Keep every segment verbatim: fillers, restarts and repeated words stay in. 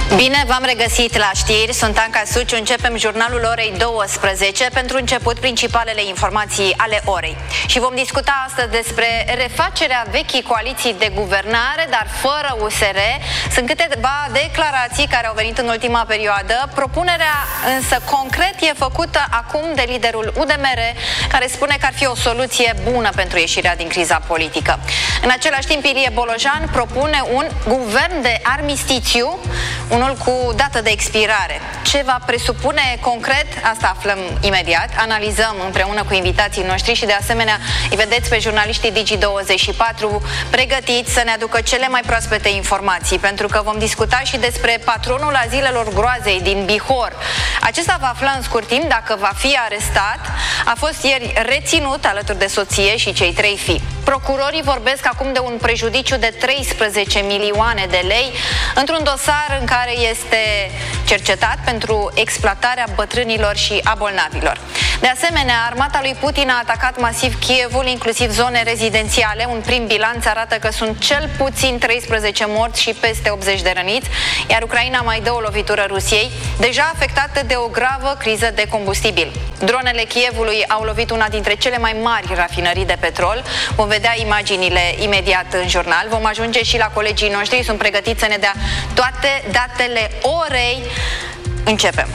Bine v-am regăsit la știri, sunt Anca Suciu, începem jurnalul orei douăsprezece, pentru început principalele informații ale orei. Și vom discuta astăzi despre refacerea vechii coaliții de guvernare, dar fără U S R. Sunt câteva declarații care au venit în ultima perioadă, propunerea însă concret e făcută acum de liderul U D M R, care spune că ar fi o soluție bună pentru ieșirea din criza politică. În același timp, Ilie Bolojan propune un guvern de armistițiu, unul cu dată de expirare. Ce va presupune concret? Asta aflăm imediat. Analizăm împreună cu invitații noștri și de asemenea îi vedeți pe jurnaliștii Digi douăzeci și patru pregătiți să ne aducă cele mai proaspete informații, pentru că vom discuta și despre patronul azilelor groazei din Bihor. Acesta va afla în scurt timp dacă va fi arestat. A fost ieri reținut alături de soție și cei trei fii. Procurorii vorbesc acum de un prejudiciu de treisprezece milioane de lei într-un dosar în care este cercetat pentru exploatarea bătrânilor și a bolnavilor. De asemenea, armata lui Putin a atacat masiv Kievul, inclusiv zone rezidențiale. Un prim bilanț arată că sunt cel puțin treisprezece morți și peste optzeci de răniți, iar Ucraina mai dă o lovitură Rusiei, deja afectată de o gravă criză de combustibil. Dronele Kievului au lovit una dintre cele mai mari rafinării de petrol. Vom vedea imaginile imediat în jurnal. Vom ajunge și la colegii noștri, sunt pregătiți să ne dea toate datele orei. Începem!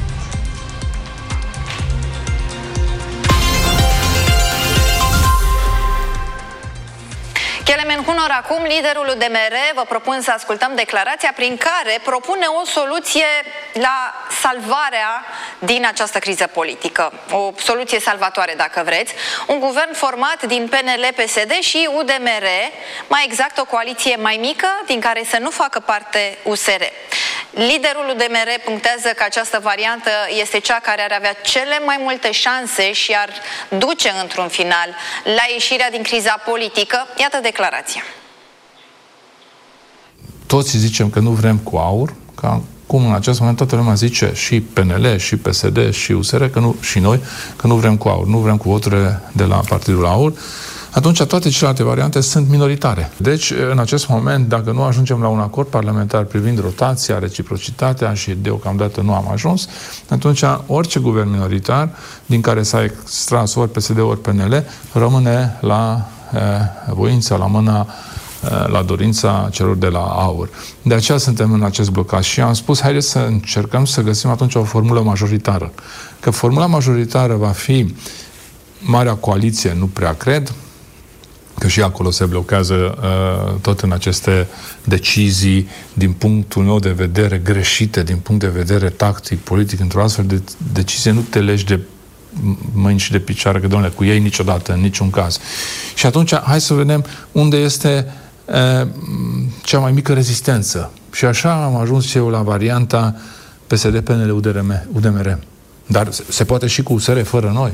Kelemen Hunor, acum liderul U D M R, vă propun să ascultăm declarația prin care propune o soluție la salvarea din această criză politică. O soluție salvatoare, dacă vreți. Un guvern format din P N L, P S D și U D M R, mai exact o coaliție mai mică, din care să nu facă parte U S R. Liderul U D M R punctează că această variantă este cea care ar avea cele mai multe șanse și ar duce într-un final la ieșirea din criza politică. Iată declarația. Toți zicem că nu vrem cu aur, că cum în acest moment toată lumea zice, și P N L, și P S D, și U S R, că nu, și noi, că nu vrem cu aur, nu vrem cu voturile de la Partidul Aur, atunci toate celelalte variante sunt minoritare. Deci, în acest moment, dacă nu ajungem la un acord parlamentar privind rotația, reciprocitatea, și deocamdată nu am ajuns, atunci orice guvern minoritar, din care s-a extras ori P S D, ori P N L, rămâne la eh, voința, la mâna, eh, la dorința celor de la Aur. De aceea suntem în acest blocaj și am spus, haideți să încercăm să găsim atunci o formulă majoritară. Că formula majoritară va fi Marea Coaliție, nu prea cred, că și acolo se blochează uh, tot în aceste decizii, din punctul meu de vedere, greșite, din punct de vedere tactic, politic. Într-o astfel de decizie nu te legi de mâini și de picioare, că, domnule, cu ei niciodată, în niciun caz. Și atunci, hai să vedem unde este uh, cea mai mică rezistență. Și așa am ajuns eu la varianta P S D, P N L, U D M R. Dar se poate și cu U S R fără noi.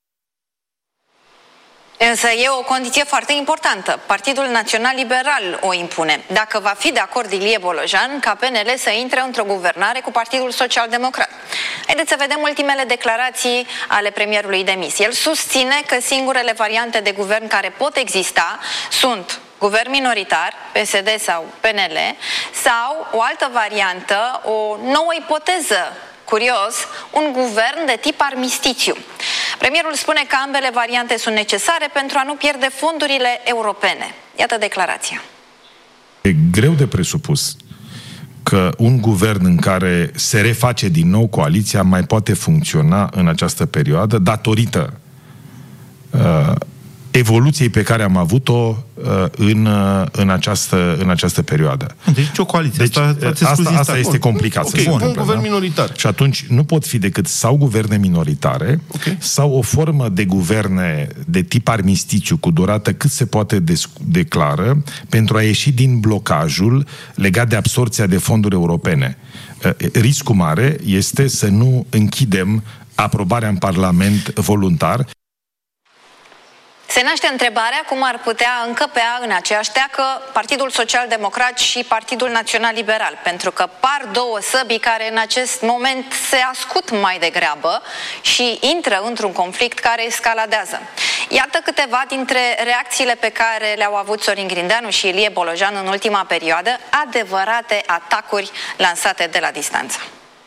Însă e o condiție foarte importantă. Partidul Național Liberal o impune. Dacă va fi de acord Ilie Bolojan ca P N L să intre într-o guvernare cu Partidul Social Democrat. Haideți să vedem ultimele declarații ale premierului demis. El susține că singurele variante de guvern care pot exista sunt guvern minoritar, P S D sau P N L, sau o altă variantă, o nouă ipoteză, curios, un guvern de tip armistițiu. Premierul spune că ambele variante sunt necesare pentru a nu pierde fondurile europene. Iată declarația. E greu de presupus că un guvern în care se reface din nou coaliția mai poate funcționa în această perioadă datorită uh, evoluției pe care am avut-o uh, în, uh, în, această, în această perioadă. Deci o coaliție. Deci, asta, asta, asta este complicat. Okay, să un spun, guvern minoritar. Și atunci nu pot fi decât sau guverne minoritare, okay, sau o formă de guverne de tip armistițiu cu durată cât se poate declară pentru a ieși din blocajul legat de absorpția de fonduri europene. Riscul mare este să nu închidem aprobarea în Parlament voluntar. Se naște întrebarea cum ar putea încăpea în aceeași teacă Partidul Social Democrat și Partidul Național Liberal, pentru că par două săbii care în acest moment se ascut mai degrabă și intră într-un conflict care escaladează. Iată câteva dintre reacțiile pe care le-au avut Sorin Grindeanu și Ilie Bolojan în ultima perioadă, adevărate atacuri lansate de la distanță.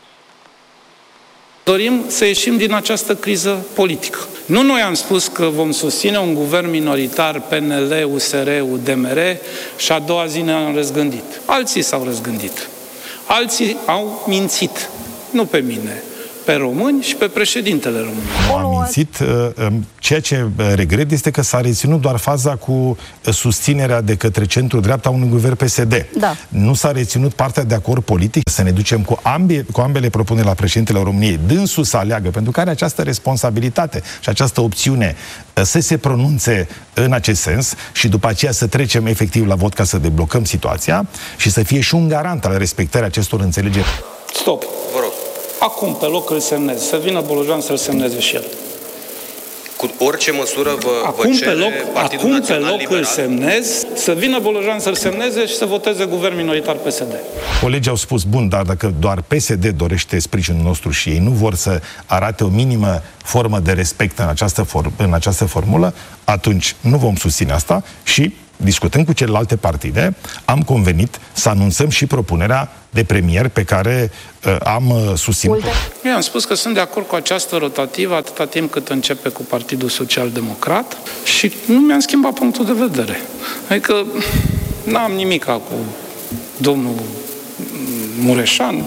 Dorim să ieșim din această criză politică. Nu noi am spus că vom susține un guvern minoritar P N L, U S R, U D M R și a doua zi ne-am răzgândit. Alții s-au răzgândit. Alții au mințit. Nu pe mine, pe români și pe președintele României. Nu am mințit. Ceea ce regret este că s-a reținut doar faza cu susținerea de către centru-dreapta unui guvern P S D. Da. Nu s-a reținut partea de acord politic să ne ducem cu, ambe, cu ambele propuneri la președintele României, dânsul să aleagă, pentru că are această responsabilitate și această opțiune să se pronunțe în acest sens și după aceea să trecem efectiv la vot ca să deblocăm situația și să fie și un garant al respectării acestor înțelegeri. Stop! Vă rog. Acum, pe loc, îl semnez. Să vină Bolojan să-l semneze și el. Cu orice măsură vă, acum vă cere pe loc, Partidul acum Național pe loc Liberal? îl semnez, să vină Bolojan să-l semneze și să voteze guvern minoritar P S D. Colegii au spus, bun, dar dacă doar P S D dorește sprijinul nostru și ei nu vor să arate o minimă formă de respect în această, for- în această formulă, atunci nu vom susține asta și, discutând cu celelalte partide, am convenit să anunțăm și propunerea de premier pe care uh, am uh, susținut. Eu am spus că sunt de acord cu această rotativă atâta timp cât începe cu Partidul Social-Democrat și nu mi-am schimbat punctul de vedere. Adică n-am nimic cu domnul Mureșan.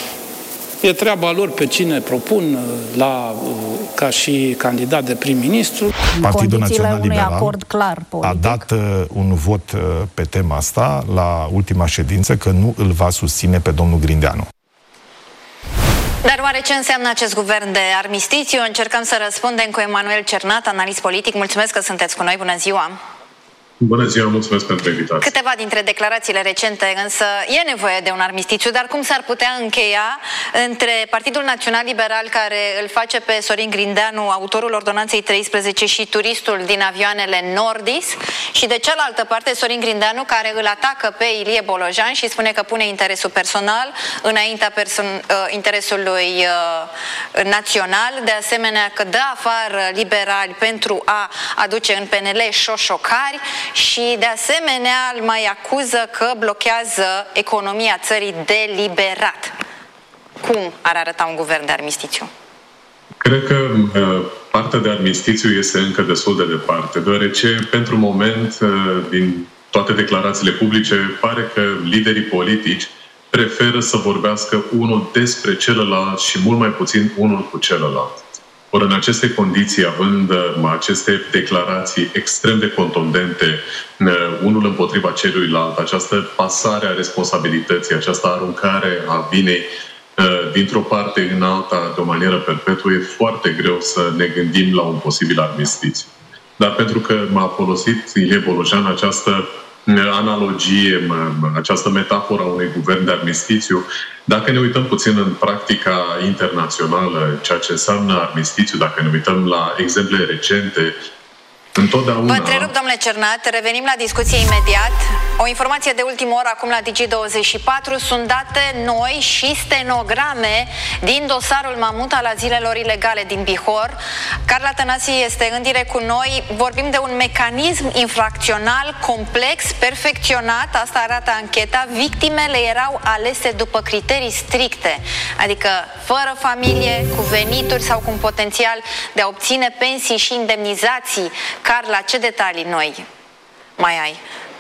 E treaba lor pe cine propun la, ca și candidat de prim-ministru. Partidul Național Liberal acord clar politic. a dat uh, un vot uh, pe tema asta la ultima ședință că nu îl va susține pe domnul Grindeanu. Dar oare ce înseamnă acest guvern de armistițiu? Încercăm să răspundem cu Emanuel Cernat, analist politic. Mulțumesc că sunteți cu noi. Bună ziua! Bună ziua, mulțumesc pentru invitație. Câteva dintre declarațiile recente, însă e nevoie de un armistițiu, dar cum s-ar putea încheia între Partidul Național Liberal, care îl face pe Sorin Grindeanu, autorul Ordonanței treisprezece, și turistul din avioanele Nordis, și de cealaltă parte Sorin Grindeanu, care îl atacă pe Ilie Bolojan și spune că pune interesul personal înaintea perso- interesului uh, național, de asemenea că dă afară liberali pentru a aduce în P N L șoșocari și de asemenea îl mai acuză că blochează economia țării deliberat. Cum ar arăta un guvern de armistițiu? Cred că uh, partea de armistițiu este încă destul de departe, deoarece pentru moment, uh, din toate declarațiile publice, pare că liderii politici preferă să vorbească unul despre celălalt și mult mai puțin unul cu celălalt. Ori în aceste condiții, având aceste declarații extrem de contundente, unul împotriva celuilalt, această pasare a responsabilității, această aruncare a vinei dintr-o parte în alta de o manieră perpetuă, e foarte greu să ne gândim la un posibil armistițiu. Dar pentru că m-a folosit Ilie Bolojan această analogie, această metaforă a unui guvern de armistițiu, dacă ne uităm puțin în practica internațională, ceea ce înseamnă armistițiu, dacă ne uităm la exemple recente, întotdeauna... Vă întrerup, domnule Cernat, revenim la discuție imediat. O informație de ultimă oră acum la Digi douăzeci și patru. Sunt date noi și stenograme din dosarul Mamut al azilelor ilegale din Bihor. Carla Tănase este în direct cu noi. Vorbim de un mecanism infracțional complex, perfecționat, asta arată ancheta. Victimele erau alese după criterii stricte, adică fără familie, cu venituri sau cu un potențial de a obține pensii și indemnizații. Carla, ce detalii noi mai ai?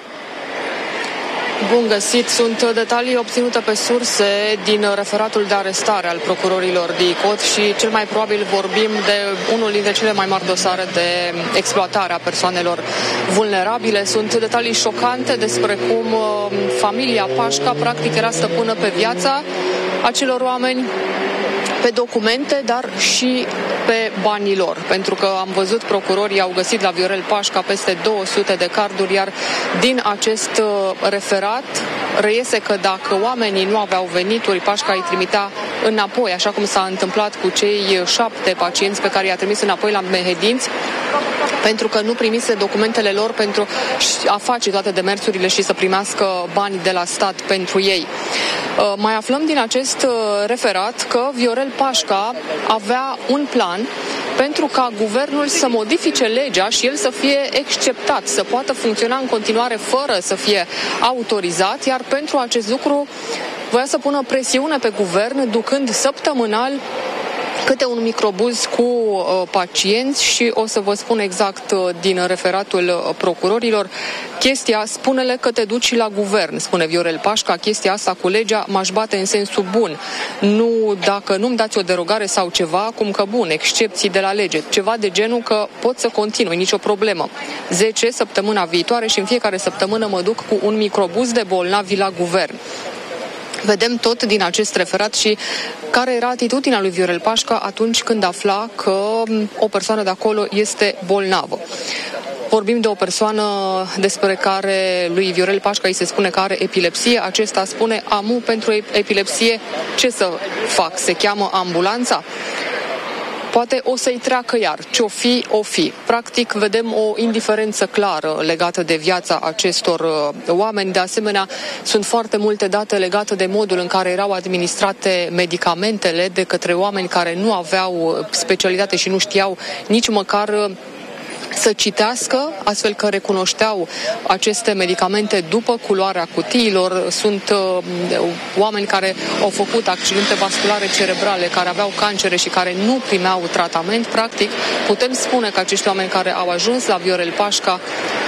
Bun găsit! Sunt detalii obținute pe surse din referatul de arestare al procurorilor de I C O T și cel mai probabil vorbim de unul dintre cele mai mari dosare de exploatare a persoanelor vulnerabile. Sunt detalii șocante despre cum familia Pașca practic era stăpână pe viața acelor oameni, pe documente, dar și pe banii lor. Pentru că am văzut, procurorii au găsit la Viorel Pașca peste două sute de carduri, iar din acest referat reiese că dacă oamenii nu aveau venituri, Pașca îi trimitea înapoi, așa cum s-a întâmplat cu cei șapte pacienți pe care i-a trimis înapoi la Mehedinți. pentru că nu primise documentele lor pentru a face toate demersurile și să primească bani de la stat pentru ei. Mai aflăm din acest referat că Viorel Pașca avea un plan pentru ca guvernul să modifice legea și el să fie exceptat, să poată funcționa în continuare fără să fie autorizat, iar pentru acest lucru voia să pună presiune pe guvern, ducând săptămânal câte un microbuz cu uh, pacienți și o să vă spun exact uh, din referatul uh, procurorilor. Chestia, spune-le că te duci la guvern, spune Viorel Pașca, chestia asta cu legea m-aș bate în sensul bun. Nu dacă nu-mi dați o derogare sau ceva, cum că bun, excepții de la lege, ceva de genul că pot să continui, nicio problemă. zece săptămâna viitoare și în fiecare săptămână mă duc cu un microbuz de bolnavi la guvern. Vedem tot din acest referat și care era atitudinea lui Viorel Pașca atunci când afla că o persoană de acolo este bolnavă. Vorbim de o persoană despre care lui Viorel Pașca îi se spune că are epilepsie. Acesta spune, amu, pentru epilepsie, ce să fac? Se cheamă ambulanța? Poate o să-i treacă iar. Ce-o fi, o fi. Practic, vedem o indiferență clară legată de viața acestor uh, oameni. De asemenea, sunt foarte multe date legate de modul în care erau administrate medicamentele de către oameni care nu aveau specialitate și nu știau nici măcar uh, să citească, astfel că recunoșteau aceste medicamente după culoarea cutiilor. Sunt uh, oameni care au făcut accidente vasculare cerebrale, care aveau cancere și care nu primeau tratament. Practic, putem spune că acești oameni care au ajuns la Viorel Pașca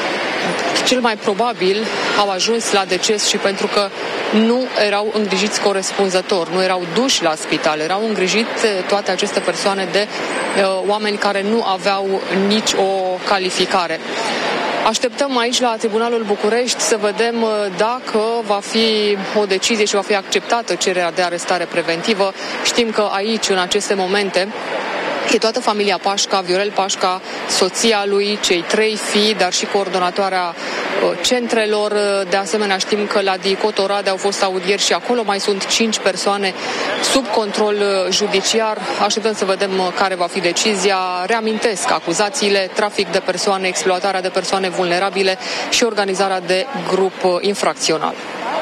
cel mai probabil au ajuns la deces și pentru că nu erau îngrijiți corespunzător, nu erau duși la spital, erau îngrijite toate aceste persoane de uh, oameni care nu aveau nici o calificare. Așteptăm aici la Tribunalul București să vedem dacă va fi o decizie și va fi acceptată cererea de arestare preventivă. Știm că aici, în aceste momente, e toată familia Pașca, Viorel Pașca, soția lui, cei trei fii, dar și coordonatoarea centrelor. De asemenea, știm că la DICOT Oradea au fost audieri și acolo mai sunt cinci persoane sub control judiciar. Așteptăm să vedem care va fi decizia. Reamintesc acuzațiile, trafic de persoane, exploatarea de persoane vulnerabile și organizarea de grup infracțional.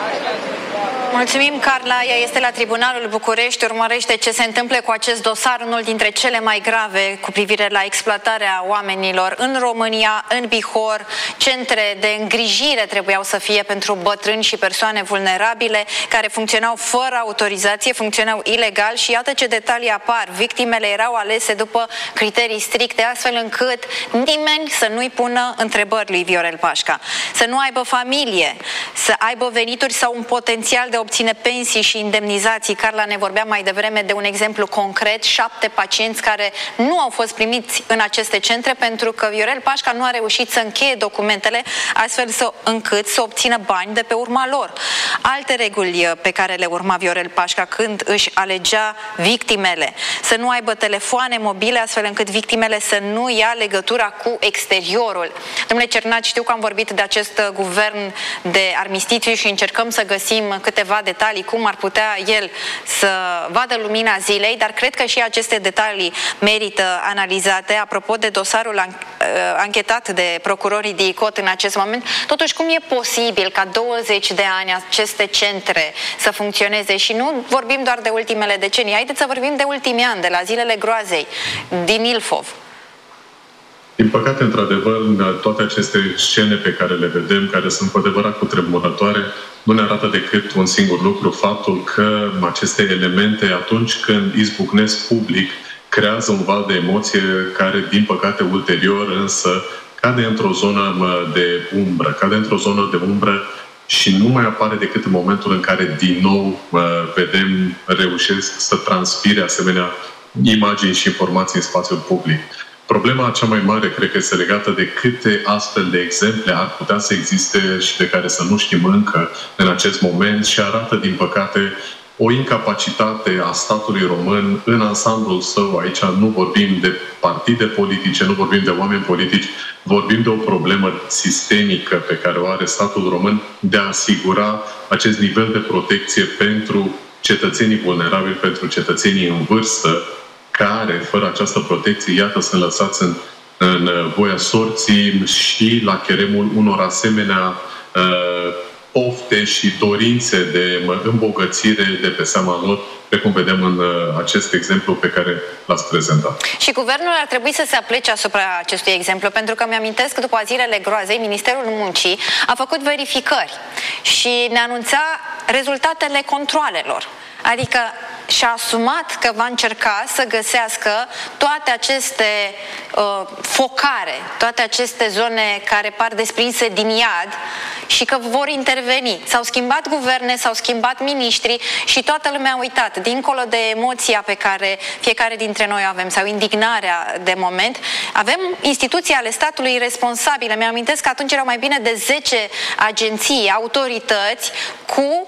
Mulțumim, Carla. Ea este la Tribunalul București, urmărește ce se întâmplă cu acest dosar, unul dintre cele mai grave cu privire la exploatarea oamenilor în România, în Bihor. Centre de îngrijire trebuiau să fie pentru bătrâni și persoane vulnerabile care funcționau fără autorizație, funcționau ilegal și iată ce detalii apar. Victimele erau alese după criterii stricte, astfel încât nimeni să nu-i pună întrebări lui Viorel Pașca. Să nu aibă familie, să aibă venituri sau un potențial de obține pensii și indemnizații. Carla ne vorbea mai devreme de un exemplu concret, șapte pacienți care nu au fost primiți în aceste centre pentru că Viorel Pașca nu a reușit să încheie documentele astfel să, încât să obțină bani de pe urma lor. Alte reguli pe care le urma Viorel Pașca când își alegea victimele. Să nu aibă telefoane mobile astfel încât victimele să nu ia legătura cu exteriorul. Domnule Cernat, știu că am vorbit de acest guvern de armistițiu și încercăm să găsim câteva detalii cum ar putea el să vadă lumina zilei, dar cred că și aceste detalii merită analizate. Apropo de dosarul anchetat de procurorii DICOT în acest moment, totuși cum e posibil ca douăzeci de ani aceste centre să funcționeze și nu vorbim doar de ultimele decenii, haideți să vorbim de ultimii ani, de la zilele groazei din Ilfov. Din păcate, într-adevăr, toate aceste scene pe care le vedem, care sunt cu adevărat cutremurătoare, nu ne arată decât un singur lucru, faptul că aceste elemente, atunci când izbucnesc public, creează un val de emoție care, din păcate, ulterior, însă, cade într-o zonă de umbră, cade într-o zonă de umbră și nu mai apare decât în momentul în care, din nou, vedem, reușesc să transpire asemenea imagini și informații în spațiul public. Problema cea mai mare, cred că, este legată de câte astfel de exemple ar putea să existe și de care să nu știm încă în acest moment și arată, din păcate, o incapacitate a statului român în ansamblul său. Aici nu vorbim de partide politice, nu vorbim de oameni politici, vorbim de o problemă sistemică pe care o are statul român de a asigura acest nivel de protecție pentru cetățenii vulnerabili, pentru cetățenii în vârstă, care, fără această protecție, iată, sunt lăsați în în voia sorții și la cheremul unor asemenea pofte și dorințe de îmbogățire de pe seama lor, precum vedem în acest exemplu pe care l-ați prezentat. Și guvernul ar trebui să se aplece asupra acestui exemplu, pentru că mi-amintesc că după zilele groazei, Ministerul Muncii a făcut verificări și ne anunța rezultatele controalelor. Adică și-a asumat că va încerca să găsească toate aceste uh, focare, toate aceste zone care par desprinse din iad și că vor interveni. S-au schimbat guverne, s-au schimbat miniștri și toată lumea a uitat. Dincolo de emoția pe care fiecare dintre noi avem sau indignarea de moment, avem instituții ale statului responsabile. Mi-amintesc că atunci erau mai bine de zece agenții, autorități cu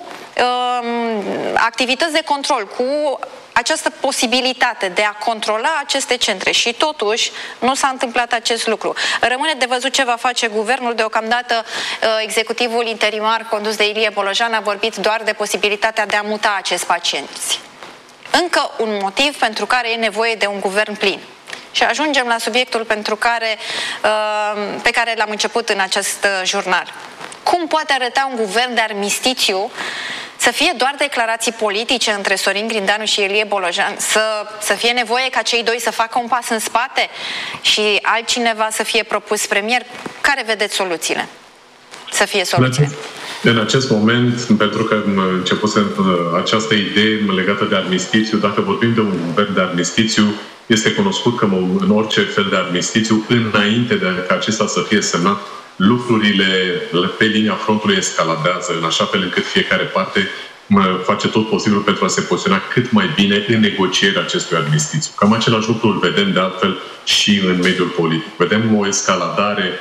activități de control, cu această posibilitate de a controla aceste centre și totuși nu s-a întâmplat acest lucru. Rămâne de văzut ce va face guvernul. Deocamdată executivul interimar condus de Ilie Bolojan a vorbit doar de posibilitatea de a muta acești pacienți. Încă un motiv pentru care e nevoie de un guvern plin. Și ajungem la subiectul pentru care, pe care l-am început în acest jurnal. Cum poate arăta un guvern de armistițiu să fie doar declarații politice între Sorin Grindeanu și Ilie Bolojan, să, să fie nevoie ca cei doi să facă un pas în spate și altcineva să fie propus premier? Care vedeți soluțiile? Să fie soluția? În acest moment, pentru că începusem această idee legată de armistițiu, dacă vorbim de un guvern de armistițiu, este cunoscut că în orice fel de armistițiu, înainte de ca acesta să fie semnat, lucrurile pe linia frontului escaladează în așa fel încât fiecare parte face tot posibil pentru a se poziționa cât mai bine în negocierea acestui armistițiu. Cam același lucru îl vedem de altfel și în mediul politic. Vedem o escaladare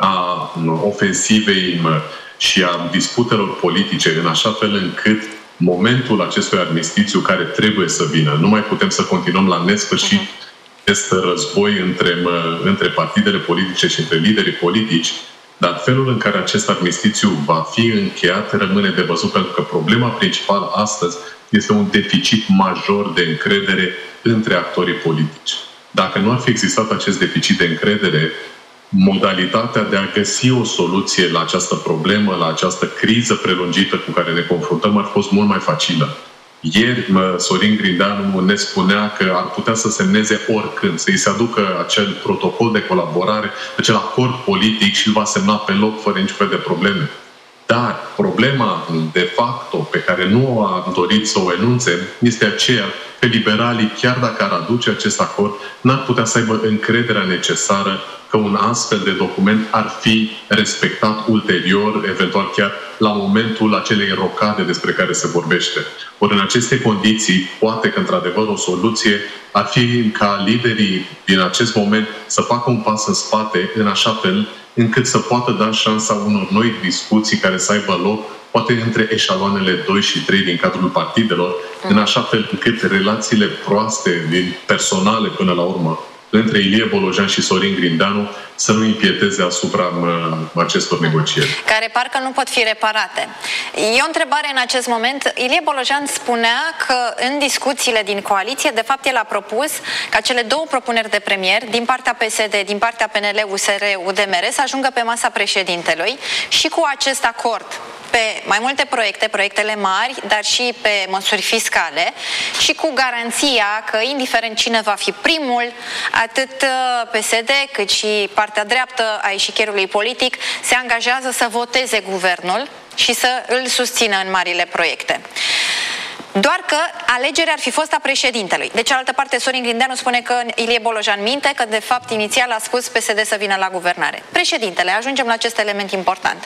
a ofensivei și a disputelor politice în așa fel încât momentul acestui armistițiu care trebuie să vină, nu mai putem să continuăm la nesfârșit acest război între, între partidele politice și între liderii politici, dar felul în care acest armistițiu va fi încheiat rămâne de văzut, pentru că problema principală astăzi este un deficit major de încredere între actorii politici. Dacă nu ar fi existat acest deficit de încredere, modalitatea de a găsi o soluție la această problemă, la această criză prelungită cu care ne confruntăm, ar fost mult mai facilă. Ieri, Sorin Grindeanu ne spunea că ar putea să semneze oricând, să-i se aducă acel protocol de colaborare, acel acord politic și îl va semna pe loc fără niciun fel de probleme. Dar problema de facto pe care nu a dorit să o enunțe este aceea că liberalii, chiar dacă ar aduce acest acord, n-ar putea să aibă încrederea necesară că un astfel de document ar fi respectat ulterior, eventual chiar la momentul acelei rocade despre care se vorbește. Ori în aceste condiții, poate că într-adevăr o soluție ar fi ca liderii din acest moment să facă un pas în spate în așa fel încât să poată da șansa unor noi discuții care să aibă loc, poate între eșaloanele doi și trei din cadrul partidelor, în așa fel încât relațiile proaste, din personale până la urmă, între Ilie Bolojan și Sorin Grindeanu să nu impieteze asupra acestor negocieri. Care parcă nu pot fi reparate. E o întrebare în acest moment. Ilie Bolojan spunea că în discuțiile din coaliție, de fapt el a propus ca cele două propuneri de premier, din partea P S D, din partea P N L, U S R, U D M R, să ajungă pe masa președintelui și cu acest acord pe mai multe proiecte, proiectele mari, dar și pe măsuri fiscale și cu garanția că, indiferent cine va fi primul, atât P S D cât și partea dreaptă a eșichierului politic se angajează să voteze guvernul și să îl susțină în marile proiecte. Doar că alegerea ar fi fost a președintelui. De cealaltă parte, Sorin Grindeanu spune că Ilie Bolojan minte, că de fapt inițial a spus P S D să vină la guvernare. Președintele, ajungem la acest element important.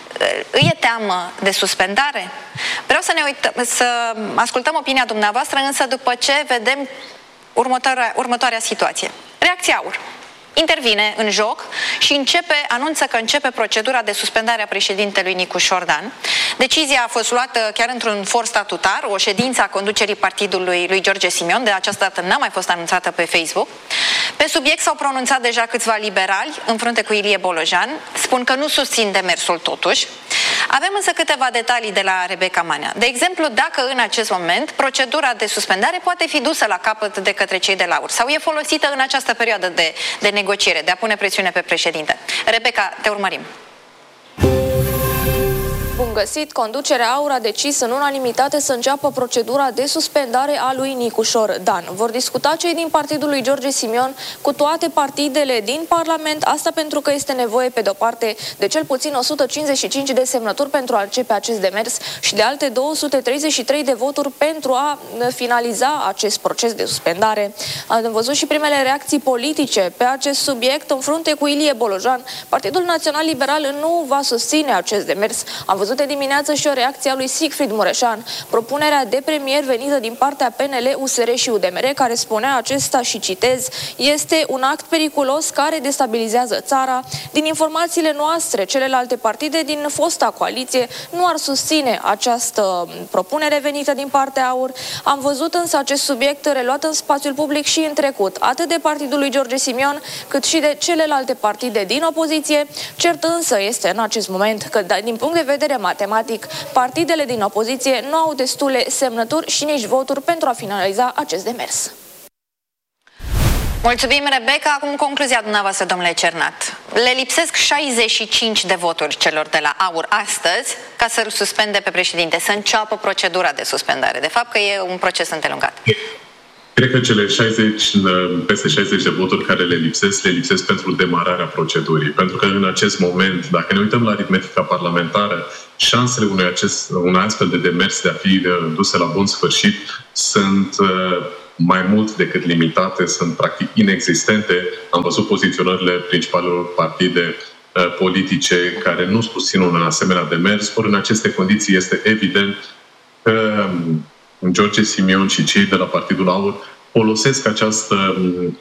Îi e teamă de suspendare? Vreau să ne uităm, să ascultăm opinia dumneavoastră, însă după ce vedem următoarea, următoarea situație. Reacția A U R intervine în joc și începe, anunță că începe procedura de suspendare a președintelui Nicu Șordan. Decizia a fost luată chiar într-un for statutar, o ședință a conducerii partidului lui George Simion, de această dată n-a mai fost anunțată pe Facebook. Pe subiect s-au pronunțat deja câțiva liberali în frunte cu Ilie Bolojan, spun că nu susțin demersul totuși. Avem însă câteva detalii de la Rebecca Manea. De exemplu, dacă în acest moment procedura de suspendare poate fi dusă la capăt de către cei de la A U R sau e folosită în această perioadă de, de negociere, de a pune presiune pe președinte. Rebecca, te urmărim. Bun găsit, conducerea A U R a decis în unanimitate să înceapă procedura de suspendare a lui Nicușor Dan. Vor discuta cei din partidul lui George Simion cu toate partidele din Parlament, asta pentru că este nevoie pe de-o parte de cel puțin o sută cincizeci și cinci de semnături pentru a începe acest demers și de alte două sute treizeci și trei de voturi pentru a finaliza acest proces de suspendare. Am văzut și primele reacții politice pe acest subiect. În frunte cu Ilie Bolojan, Partidul Național Liberal nu va susține acest demers. Am văzut de dimineață și o reacție a lui Siegfried Mureșan, propunerea de premier venită din partea P N L, U S R și U D M R, care spunea acesta, și citez, este un act periculos care destabilizează țara. Din informațiile noastre, celelalte partide din fosta coaliție nu ar susține această propunere venită din partea A U R. Am văzut însă acest subiect reluat în spațiul public și în trecut, atât de partidul lui George Simion, cât și de celelalte partide din opoziție. Cert însă este în acest moment că, din punct de vedere matematic, partidele din opoziție nu au destule semnături și nici voturi pentru a finaliza acest demers. Mulțumim, Rebecca. Acum concluzia dumneavoastră, domnule Cernat. Le lipsesc șaizeci și cinci de voturi celor de la A U R astăzi ca să suspende pe președinte, să înceapă procedura de suspendare. De fapt că e un proces îndelungat. Cred că cele șaizeci, peste șaizeci de voturi care le lipsesc, le lipsesc pentru demararea procedurii. Pentru că în acest moment, dacă ne uităm la aritmetica parlamentară, șansele unui, acest, unui astfel de demers de a fi duse la bun sfârșit sunt mai mult decât limitate, sunt practic inexistente. Am văzut poziționările principalelor partide politice care nu susțin un asemenea demers. Ori în aceste condiții este evident că George Simion și cei de la Partidul A U R folosesc această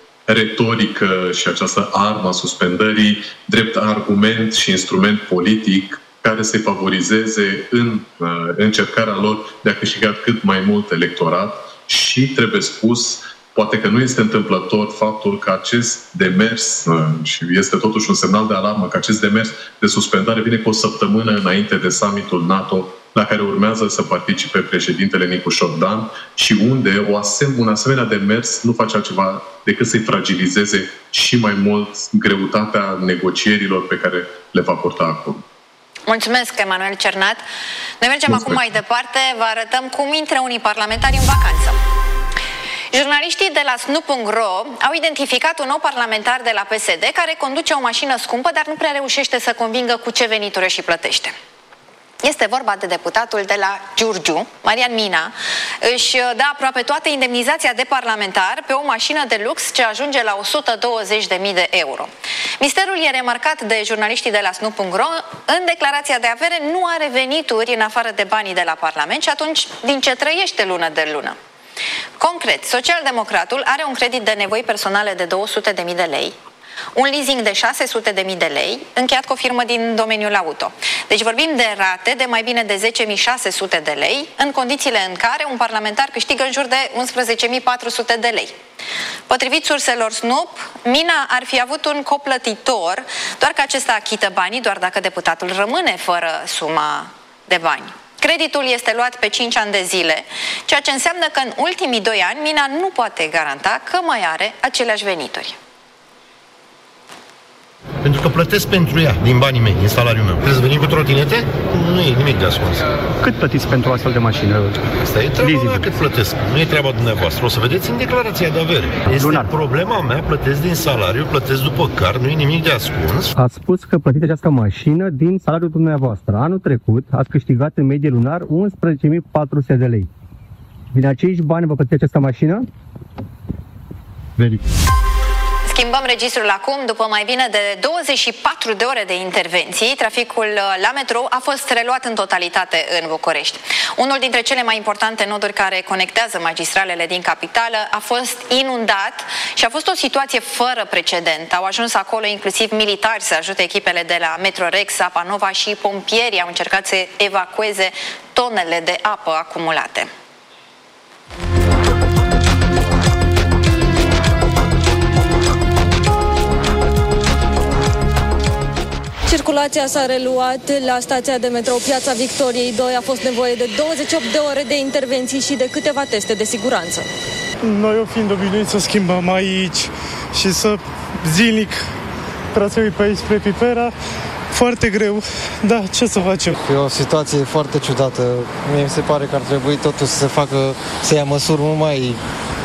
retorică și această armă a suspendării drept argument și instrument politic care să-i favorizeze în încercarea lor de a câștiga cât mai mult electorat. Și trebuie spus, poate că nu este întâmplător faptul că acest demers, și este totuși un semnal de alarmă, că acest demers de suspendare vine cu o săptămână înainte de summitul NATO, la care urmează să participe președintele Nicușor Dan și unde o asem- un asemenea demers nu face altceva decât să-i fragilizeze și mai mult greutatea negocierilor pe care le va purta acum. Mulțumesc, Emanuel Cernat. Noi mergem Mulțumesc. acum mai departe. Vă arătăm cum intră unii parlamentari în vacanță. Jurnaliștii de la S N U punct R O au identificat un nou parlamentar de la P S D care conduce o mașină scumpă, dar nu prea reușește să convingă cu ce venituri și plătește. Este vorba de deputatul de la Giurgiu, Marian Mina, își dă aproape toată indemnizația de parlamentar pe o mașină de lux ce ajunge la o sută douăzeci de mii de euro. Misterul e remarcat de jurnaliștii de la S N U punct R O. În declarația de avere nu are venituri în afară de banii de la Parlament și atunci din ce trăiește lună de lună? Concret, socialdemocratul are un credit de nevoi personale de două sute de mii de lei, un leasing de șase sute de mii de lei, încheiat cu o firmă din domeniul auto. Deci vorbim de rate de mai bine de zece mii șase sute de lei, în condițiile în care un parlamentar câștigă în jur de unsprezece mii patru sute de lei. Potrivit surselor S N U P, Mina ar fi avut un coplătitor, doar că acesta achită banii doar dacă deputatul rămâne fără suma de bani. Creditul este luat pe cinci ani de zile, ceea ce înseamnă că în ultimii doi ani Mina nu poate garanta că mai are aceleași venituri. Pentru că plătesc pentru ea, din banii mei, din salariul meu. Trebuie să venim cu trotinete? Nu e nimic de ascuns. Cât plătiți pentru astfel de mașină? Asta e treaba mea, cât plătesc. Nu e treaba dumneavoastră. O să vedeți în declarația de avere. Este Lunar. Problema mea, plătesc din salariu, plătesc după car, nu e nimic de ascuns. Ați spus că plătiți această mașină din salariul dumneavoastră. Anul trecut ați câștigat în medie lunar unsprezece mii patru sute de lei. Din acești bani vă plătiți această mașină? Verific. Schimbăm registrul acum. După mai bine de douăzeci și patru de ore de intervenții, traficul la metrou a fost reluat în totalitate în București. Unul dintre cele mai importante noduri care conectează magistralele din capitală a fost inundat și a fost o situație fără precedent. Au ajuns acolo inclusiv militari să ajute echipele de la Metrorex, Apa Nova și pompierii au încercat să evacueze tonele de apă acumulate. Circulația s-a reluat la stația de metrou Piața Victoriei doi. A fost nevoie de douăzeci și opt de ore de intervenții și de câteva teste de siguranță. Noi, o fiind obișnuiți să schimbăm aici și să zilnic traseul pe aici spre Pipera, foarte greu, da, ce să facem? E o situație foarte ciudată. Mie mi se pare că ar trebui totuși să se facă, să ia măsuri mult mai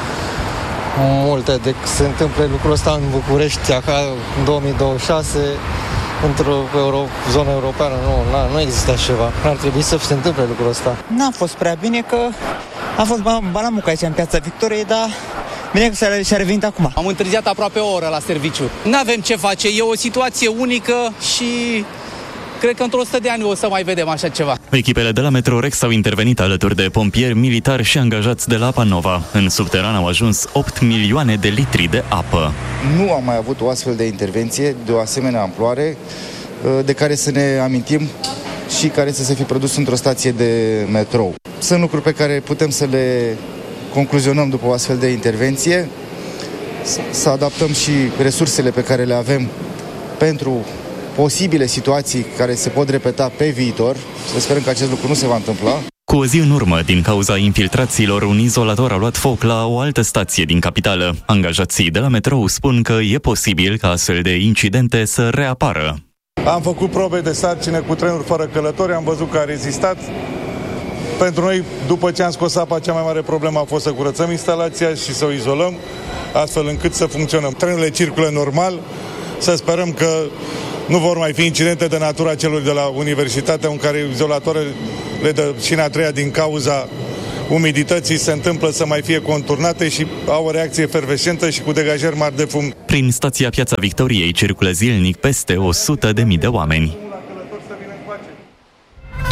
multe decât se întâmplă lucrul ăsta în București, acá în două mii douăzeci și șase, într-o euro, zonă europeană. Nu, na, nu există așa ceva. Ar trebui să se întâmple lucrul ăsta. N-a fost prea bine că a fost balamuc aici în Piața Victoriei, dar bine că și-a revenit acum. Am întârziat aproape o oră la serviciu. N-avem ce face, e o situație unică și cred că într-o sută de ani o să mai vedem așa ceva. Echipele de la Metrorex au intervenit alături de pompieri, militari și angajați de la Apa Nova. În subteran au ajuns opt milioane de litri de apă. Nu am mai avut o astfel de intervenție de o asemenea amploare de care să ne amintim și care să se fi produs într-o stație de metrou. Sunt lucruri pe care putem să le concluzionăm după o astfel de intervenție, să adaptăm și resursele pe care le avem pentru posibile situații care se pot repeta pe viitor. Să sperăm că acest lucru nu se va întâmpla. Cu o zi în urmă, din cauza infiltrațiilor, un izolator a luat foc la o altă stație din capitală. Angajații de la metrou spun că e posibil ca astfel de incidente să reapară. Am făcut probe de sarcină cu trenuri fără călători, am văzut că a rezistat. Pentru noi, după ce am scos apa, cea mai mare problemă a fost să curățăm instalația și să o izolăm, astfel încât să funcționăm. Trenurile circulă normal, să sperăm că nu vor mai fi incidente de natura celor de la universitate, în care izolatoarele de șina a treia din cauza umidității se întâmplă să mai fie conturnate și au o reacție efervescentă și cu degajări mari de fum. Prin stația Piața Victoriei circulă zilnic peste o sută de mii de oameni.